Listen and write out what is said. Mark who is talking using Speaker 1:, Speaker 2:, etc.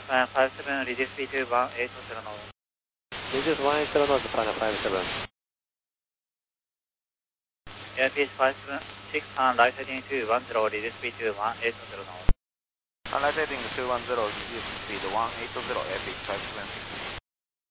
Speaker 1: Japan 57, reduce speed to 1800.
Speaker 2: Reduce 180 knots, Japan 57.
Speaker 1: Airspeed 576 and right heading 210, reduce speed to 1800 knots.
Speaker 3: Right heading 210, reduce speed 180, airspeed 576.